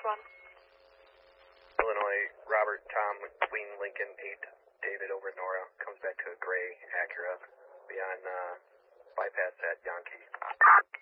Illinois, Robert, Tom, McQueen, Lincoln, 8, David over Nora, comes back to a gray Acura beyond bypass at Yankee.